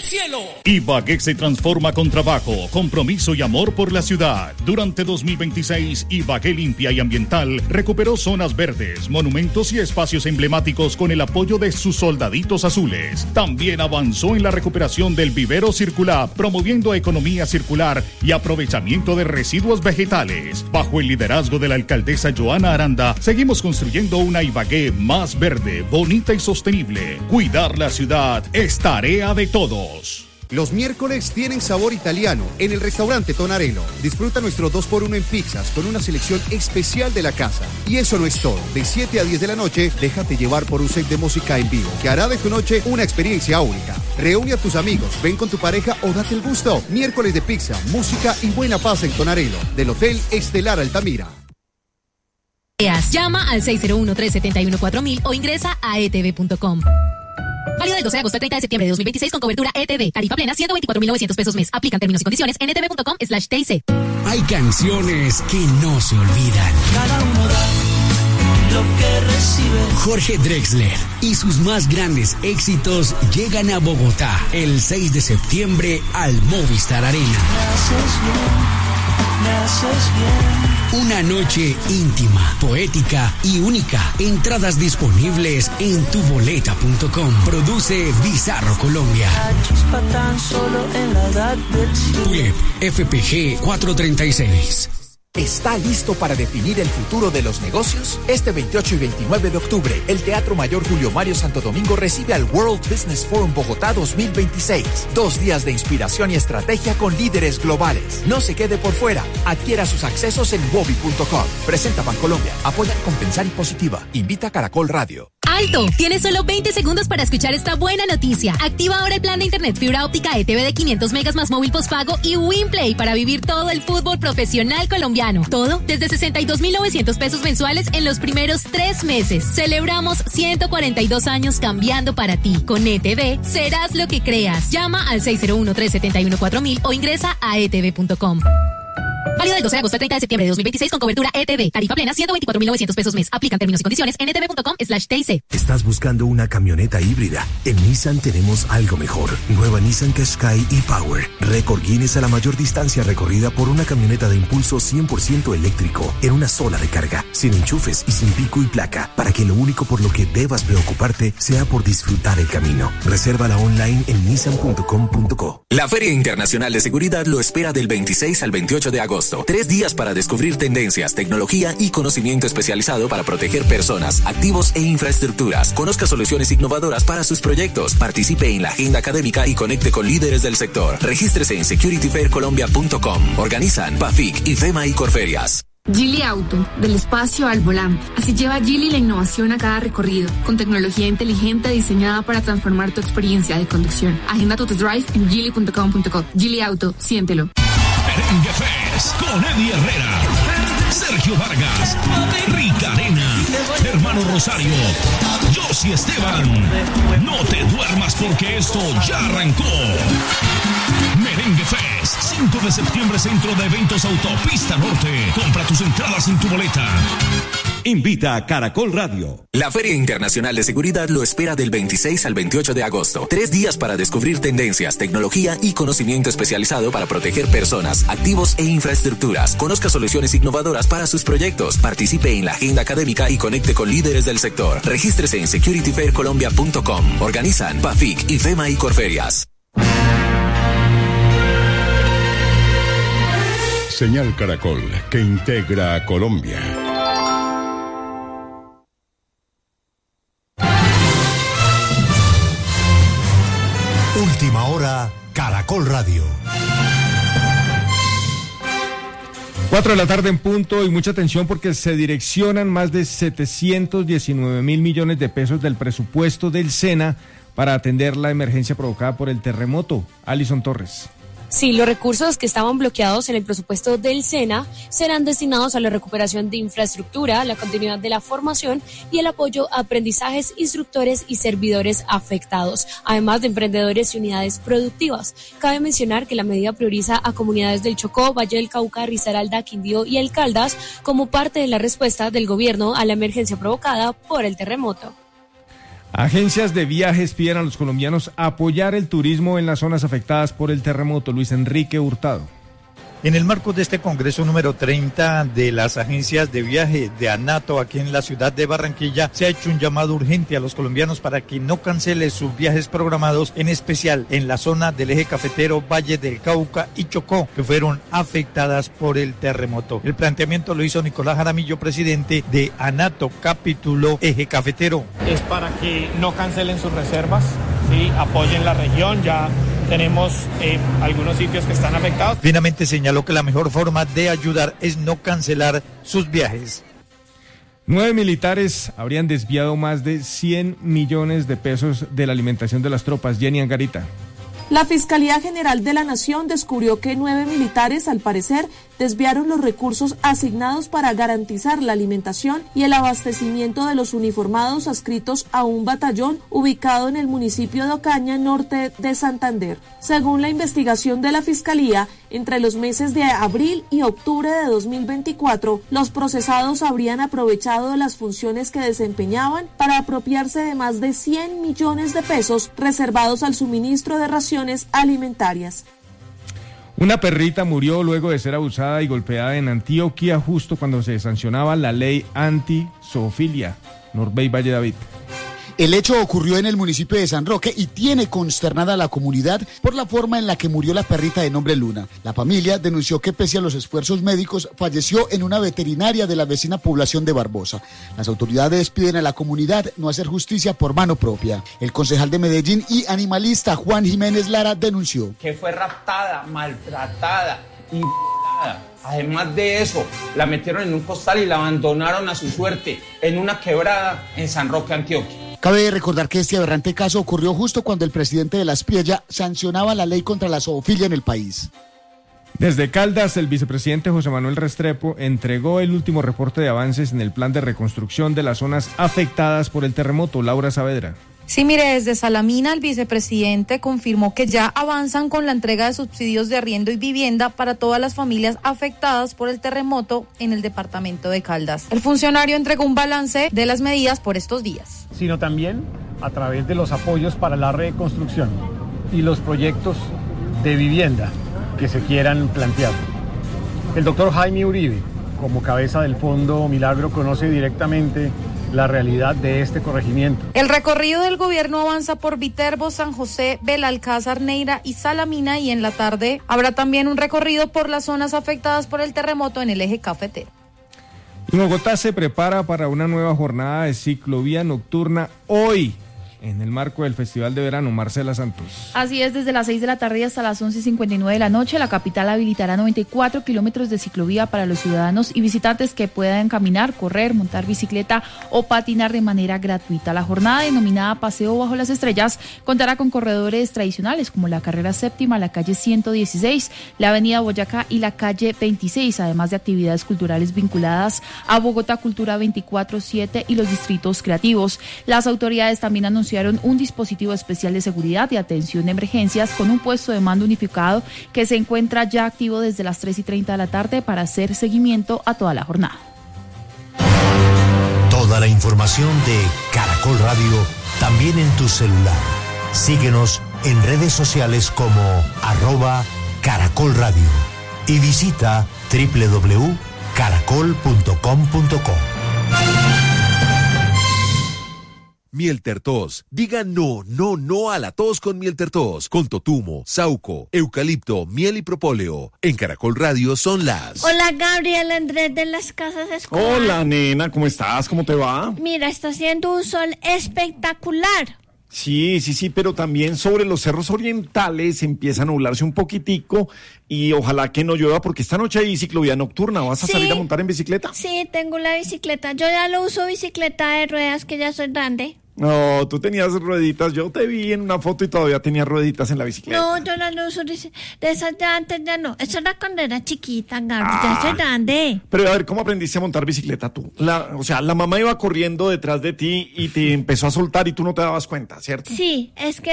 cielo. Ibagué se transforma con trabajo, compromiso y amor por la ciudad. Durante 2026, Ibagué Limpia y Ambiental recuperó zonas verdes, monumentos y espacios emblemáticos con el apoyo de sus soldaditos azules. También avanzó en la recuperación del vivero circular, promoviendo economía circular y aprovechamiento de residuos vegetales. Bajo el liderazgo de la alcaldesa Joana Aranda, seguimos construyendo una Ibagué más verde, bonita y sostenible. Cuidar la ciudad es tarea de todos. Los miércoles tienen sabor italiano en el restaurante Tonarello. Disfruta nuestro 2x1 en pizzas con una selección especial de la casa. Y eso no es todo. De 7 a 10 de la noche, déjate llevar por un set de música en vivo que hará de tu noche una experiencia única. Reúne a tus amigos, ven con tu pareja o date el gusto. Miércoles de pizza, música y buena paz en Tonarello, del Hotel Estelar Altamira. Llama al 601-371-4000 o ingresa a etv.com. Válido del 12 de agosto al 30 de septiembre de 2026 con cobertura ETV. Tarifa plena, 124.900 pesos mes. Aplican términos y condiciones en etv.com/TIC. Hay canciones que no se olvidan. Cada uno da lo que recibe. Jorge Drexler y sus más grandes éxitos llegan a Bogotá el 6 de septiembre al Movistar Arena. Me haces bien. Una noche íntima, poética y única. Entradas disponibles en tuboleta.com. Produce Bizarro Colombia. Chispa tan solo en la edad del cielo. TULEP FPG 436. ¿Está listo para definir el futuro de los negocios? Este 28 y 29 de octubre, el Teatro Mayor Julio Mario Santo Domingo recibe al World Business Forum Bogotá 2026. 2 días de inspiración y estrategia con líderes globales. No se quede por fuera. Adquiera sus accesos en wobi.com. Presenta Bancolombia. Apoya Compensar y Positiva. Invita Caracol Radio. ¡Alto! Tienes solo 20 segundos para escuchar esta buena noticia. Activa ahora el plan de internet fibra óptica ETV de 500 megas más móvil postpago y WinPlay para vivir todo el fútbol profesional colombiano. Todo desde 62.900 pesos mensuales en los primeros 3 meses. Celebramos 142 años cambiando para ti. Con ETV serás lo que creas. Llama al 601-371-4000 o ingresa a etv.com. Válido del 12 de agosto al 30 de septiembre de 2026 con cobertura ETV. Tarifa plena, 124.900 pesos mes. Aplican términos y condiciones en etv.com/TIC. ¿Estás buscando una camioneta híbrida? En Nissan tenemos algo mejor. Nueva Nissan Qashqai e-Power. Récord Guinness a la mayor distancia recorrida por una camioneta de impulso 100% eléctrico en una sola recarga, sin enchufes y sin pico y placa, para que lo único por lo que debas preocuparte sea por disfrutar el camino. Resérvala online en nissan.com.co. La Feria Internacional de Seguridad lo espera del 26 al 28 de agosto. 3 días para descubrir tendencias, tecnología y conocimiento especializado para proteger personas, activos e infraestructuras. Conozca soluciones innovadoras para sus proyectos. Participe en la agenda académica y conecte con líderes del sector. Regístrese en securityfaircolombia.com. Organizan PAFIC, IFEMA y Corferias. Geely Auto, del espacio al volante. Así lleva Geely la innovación a cada recorrido, con tecnología inteligente diseñada para transformar tu experiencia de conducción. Agenda tu test drive en geely.com.co. Geely Auto, siéntelo. Merengue Fest con Eddie Herrera, Sergio Vargas, Rica Arena, Hermano Rosario, Josie Esteban. No te duermas porque esto ya arrancó. Merengue Fest, 5 de septiembre, Centro de Eventos Autopista Norte. Compra tus entradas en tu boleta. Invita a Caracol Radio. La Feria Internacional de Seguridad lo espera del 26 al 28 de agosto. 3 días para descubrir tendencias, tecnología y conocimiento especializado para proteger personas, activos e infraestructuras. Conozca soluciones innovadoras para sus proyectos. Participe en la agenda académica y conecte con líderes del sector. Regístrese en securityfaircolombia.com. Organizan PAFIC, IFEMA y Corferias. Señal Caracol, que integra a Colombia. Última hora, Caracol Radio. 4 de la tarde en punto y mucha atención porque se direccionan más de 719.000 millones de pesos del presupuesto del SENA para atender la emergencia provocada por el terremoto. Alison Torres. Sí, los recursos que estaban bloqueados en el presupuesto del SENA serán destinados a la recuperación de infraestructura, la continuidad de la formación y el apoyo a aprendizajes, instructores y servidores afectados, además de emprendedores y unidades productivas. Cabe mencionar que la medida prioriza a comunidades del Chocó, Valle del Cauca, Risaralda, Quindío y El Caldas como parte de la respuesta del gobierno a la emergencia provocada por el terremoto. Agencias de viajes piden a los colombianos apoyar el turismo en las zonas afectadas por el terremoto. Luis Enrique Hurtado. En el marco de este congreso número 30 de las agencias de viaje de ANATO aquí en la ciudad de Barranquilla, se ha hecho un llamado urgente a los colombianos para que no cancelen sus viajes programados, en especial en la zona del eje cafetero, Valle del Cauca y Chocó, que fueron afectadas por el terremoto. El planteamiento lo hizo Nicolás Jaramillo, presidente de ANATO, capítulo eje cafetero. Es para que no cancelen sus reservas, ¿sí? Apoyen la región, ya tenemos algunos sitios que están afectados. Finalmente señaló que la mejor forma de ayudar es no cancelar sus viajes. 9 militares habrían desviado más de 100 millones de pesos de la alimentación de las tropas. Jenny Angarita. La Fiscalía General de la Nación descubrió que 9 militares, al parecer, desviaron los recursos asignados para garantizar la alimentación y el abastecimiento de los uniformados adscritos a un batallón ubicado en el municipio de Ocaña, norte de Santander. Según la investigación de la Fiscalía, entre los meses de abril y octubre de 2024, los procesados habrían aprovechado de las funciones que desempeñaban para apropiarse de más de 100 millones de pesos reservados al suministro de raciones alimentarias. Una perrita murió luego de ser abusada y golpeada en Antioquia justo cuando se sancionaba la ley anti-zoofilia. Norbey Valle David. El hecho ocurrió en el municipio de San Roque y tiene consternada a la comunidad por la forma en la que murió la perrita de nombre Luna. La familia denunció que pese a los esfuerzos médicos falleció en una veterinaria de la vecina población de Barbosa. Las autoridades piden a la comunidad no hacer justicia por mano propia. El concejal de Medellín y animalista Juan Jiménez Lara denunció que fue raptada, maltratada y violada. Además de eso, la metieron en un costal y la abandonaron a su suerte en una quebrada en San Roque, Antioquia. Cabe recordar que este aberrante caso ocurrió justo cuando el presidente de la Espriella sancionaba la ley contra la zoofilia en el país. Desde Caldas, el vicepresidente José Manuel Restrepo entregó el último reporte de avances en el plan de reconstrucción de las zonas afectadas por el terremoto. Laura Saavedra. Sí, mire, desde Salamina el vicepresidente confirmó que ya avanzan con la entrega de subsidios de arriendo y vivienda para todas las familias afectadas por el terremoto en el departamento de Caldas. El funcionario entregó un balance de las medidas por estos días. Sino también a través de los apoyos para la reconstrucción y los proyectos de vivienda que se quieran plantear. El doctor Jaime Uribe, como cabeza del Fondo Milagro, conoce directamente la realidad de este corregimiento. El recorrido del gobierno avanza por Viterbo, San José, Belalcázar, Neira y Salamina, y en la tarde habrá también un recorrido por las zonas afectadas por el terremoto en el eje cafetero. Y Bogotá se prepara para una nueva jornada de ciclovía nocturna hoy, en el marco del Festival de Verano. Marcela Santos. Así es, desde las 6 de la tarde hasta las 11:59 de la noche, la capital habilitará 94 kilómetros de ciclovía para los ciudadanos y visitantes que puedan caminar, correr, montar bicicleta o patinar de manera gratuita. La jornada, denominada Paseo Bajo las Estrellas, contará con corredores tradicionales como la carrera séptima, la calle 116, la avenida Boyacá y la calle 26, además de actividades culturales vinculadas a Bogotá Cultura 24/7 y los distritos creativos. Las autoridades también anunciaron un dispositivo especial de seguridad y atención de emergencias con un puesto de mando unificado que se encuentra ya activo desde las 3:30 de la tarde para hacer seguimiento a toda la jornada. Toda la información de Caracol Radio también en tu celular. Síguenos en redes sociales como @Caracol Radio y visita www.caracol.com.co. Miel Tertos. Diga no, no, no a la tos con Miel Tertos. Con totumo, sauco, eucalipto, miel y propóleo. En Caracol Radio son las... Hola, Gabriel Andrés de las Casas Escolares. Hola, nena, ¿cómo estás? ¿Cómo te va? Mira, está haciendo un sol espectacular. Sí, pero también sobre los cerros orientales empieza a nublarse un poquitico y ojalá que no llueva porque esta noche hay ciclovía nocturna. ¿Vas a salir a montar en bicicleta? Sí, tengo la bicicleta. Yo ya lo uso bicicleta de ruedas, que ya soy grande. No, tú tenías rueditas. Yo te vi en una foto y todavía tenías rueditas en la bicicleta. No, yo no lo uso de esas de antes, ya no. Eso era cuando era chiquita, Gabriel. Ya soy grande. Pero a ver, ¿cómo aprendiste a montar bicicleta tú? La mamá iba corriendo detrás de ti y te empezó a soltar y tú no te dabas cuenta, ¿cierto? Sí,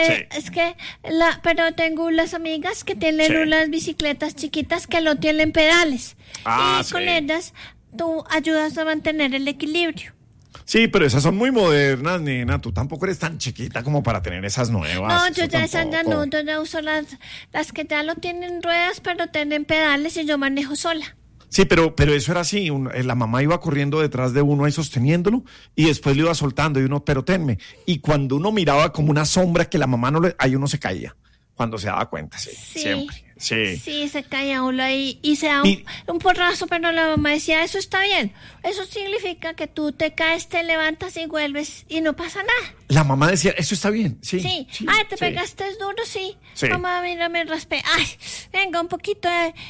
pero tengo unas amigas que tienen unas bicicletas chiquitas que no tienen pedales. Y con ellas tú ayudas a mantener el equilibrio. Sí, pero esas son muy modernas, nena. Tú tampoco eres tan chiquita como para tener esas nuevas. No, yo ya esas ya no, yo ya uso las que ya lo tienen ruedas, pero tienen pedales y yo manejo sola. Sí, pero eso era así, la mamá iba corriendo detrás de uno ahí sosteniéndolo y después lo iba soltando y uno, pero tenme. Y cuando uno miraba como una sombra que la mamá ahí uno se caía, cuando se daba cuenta, sí. Siempre. Sí. Sí, se caía uno ahí y se da un porrazo, pero la mamá decía, eso está bien. Eso significa que tú te caes, te levantas y vuelves y no pasa nada. La mamá decía, eso está bien, sí. Ay, te pegaste duro, sí. Mamá, mira, me raspé. Ay, venga, un poquito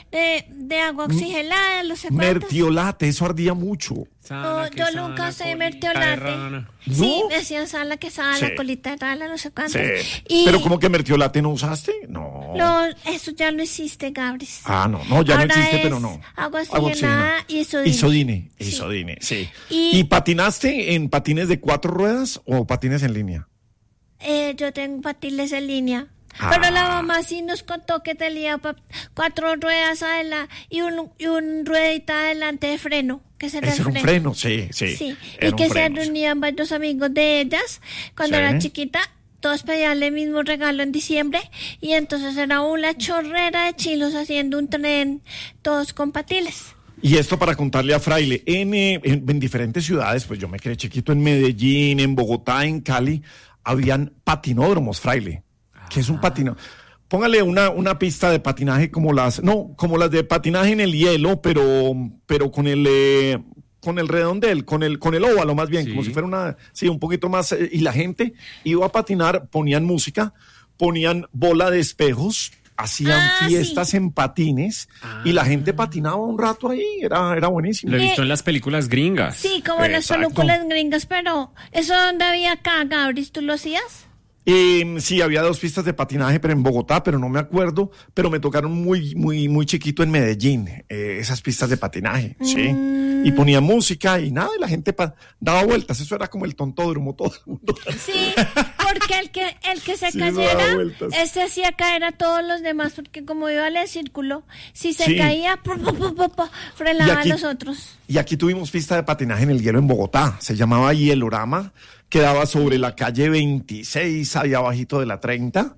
de agua oxigenada, no sé cuántos. Mertiolate, eso ardía mucho. No, yo nunca usé mertiolate. Sí, me decían sala, colita de rana, no sé cuántos. Sí. Pero ¿cómo que mertiolate no usaste? No. No, eso ya no existe, Gabris. Ah, no, ya ahora no existe, pero no. Agua oxigenada y isodine, sí. ¿Y patinaste en patines de 4 ruedas o patines en línea? Yo tengo patines en línea. Pero la mamá sí nos contó que tenía 4 ruedas adelante y un ruedita adelante de freno. Ese era un freno, sí. Y que se reunían varios amigos de ellas cuando era chiquita. Todos pedían el mismo regalo en diciembre y entonces era una chorrera de chilos haciendo un tren, todos con patines. Y esto para contarle a Fraile, en diferentes ciudades, pues yo me crié chiquito en Medellín, en Bogotá, en Cali, habían patinódromos, Fraile. ¿Qué es un patino? Póngale una pista de patinaje como las de patinaje en el hielo, pero con el redondel, con el óvalo más bien, como si fuera un poquito más, y la gente iba a patinar, ponían música, ponían bola de espejos, hacían fiestas en patines y la gente patinaba un rato ahí, era buenísimo. Lo he visto en las películas gringas. Sí, como en las películas gringas, pero ¿eso dónde había acá, Gabris? ¿Tú lo hacías? Sí, había 2 pistas de patinaje, pero en Bogotá, pero no me acuerdo, pero me tocaron muy, muy, muy chiquito en Medellín, esas pistas de patinaje, sí. Y ponía música y nada, y la gente daba vueltas, eso era como el tontódromo, todo el mundo. Sí, porque el que se cayera, ese hacía caer a todos los demás, porque como iba en el círculo, si se caía, frenaba a los otros. Y aquí tuvimos pista de patinaje en el hielo en Bogotá, se llamaba Hielorama, quedaba sobre la calle 26, allá abajito de la 30,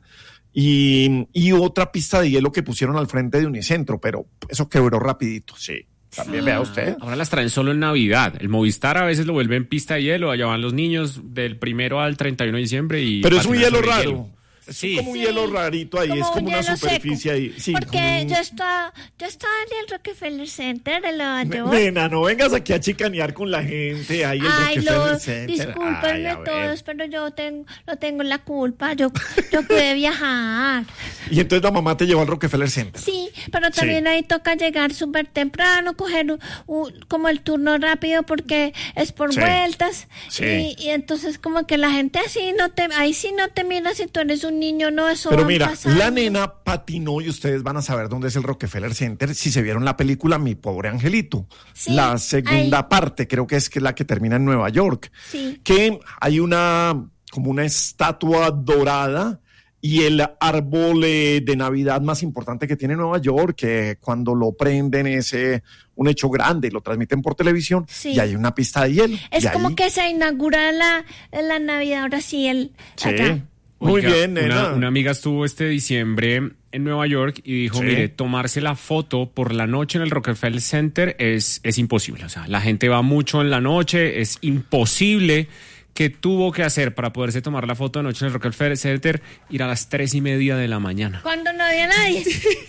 y otra pista de hielo que pusieron al frente de Unicentro, pero eso quebró rapidito, sí. También vea usted. Ahora las traen solo en Navidad. El Movistar a veces lo vuelve en pista de hielo, allá van los niños del 1 al 31 de diciembre. Pero es un hielo raro. Es Sí. como un hielo rarito ahí, es como una superficie seco. ahí. Sí, porque yo estaba en el Rockefeller Center de la Nena, no vengas aquí a chicanear con la gente. Ahí el Rockefeller Center. Discúlpenme todos, pero yo no tengo la culpa. Yo pude viajar. Y entonces la mamá te llevó al Rockefeller Center. Sí, pero también ahí toca llegar súper temprano, coger como el turno rápido porque es por vueltas. Sí. Y entonces como que la gente así ahí sí no te mira si tú eres un niño, no, eso Pero va mira, pasando. la nena patinó y ustedes van a saber dónde es el Rockefeller Center si se vieron la película Mi Pobre Angelito. Sí, la segunda parte, creo que es la que termina en Nueva York. Sí. Que hay como una estatua dorada y el árbol de Navidad más importante que tiene Nueva York, que cuando lo prenden es un hecho grande, lo transmiten por televisión, y hay una pista de hielo. Es como que se inaugura la Navidad, ahora sí, acá. Muy Oiga, bien, nena. Una amiga estuvo este diciembre en Nueva York y dijo, mire, tomarse la foto por la noche en el Rockefeller Center es imposible. O sea, la gente va mucho en la noche, es imposible. ¿Qué tuvo que hacer para poderse tomar la foto de noche en el Rockefeller Center? Ir a las 3:30 de la mañana. Cuando no había nadie.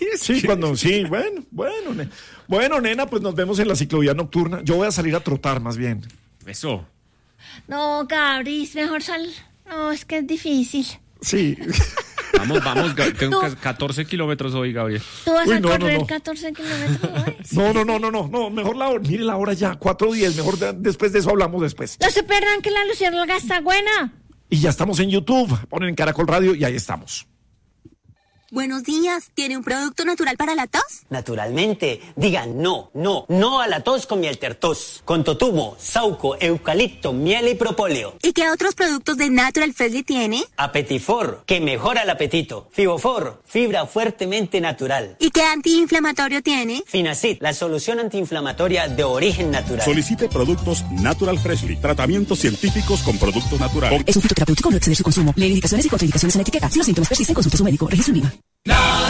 Bueno, nena, pues nos vemos en la ciclovía nocturna. Yo voy a salir a trotar más bien. Eso. No, Gabris, mejor sal. No, es que es difícil. Sí. Vamos, tengo 14 kilómetros hoy, Gabriel. ¿Tú vas a correr 14 kilómetros hoy? No, mejor la hora, mire la hora ya, 4:10, mejor después de eso hablamos después. No se pierdan que la luciérnaga está buena. Y ya estamos en YouTube, ponen en Caracol Radio y ahí estamos. Buenos días, ¿tiene un producto natural para la tos? Naturalmente, digan no a la tos con Mieltertos, con totumo, sauco, eucalipto, miel y propóleo. ¿Y qué otros productos de Natural Freshly tiene? Apetifor, que mejora el apetito. Fibofor, fibra fuertemente natural. ¿Y qué antiinflamatorio tiene? Finacid, la solución antiinflamatoria de origen natural. Solicite productos Natural Freshly, tratamientos científicos con productos naturales. Es un fitoterapéutico, no exceder su consumo. Lee indicaciones y contraindicaciones en la etiqueta. Si los síntomas persisten, consulte a su médico. Registro en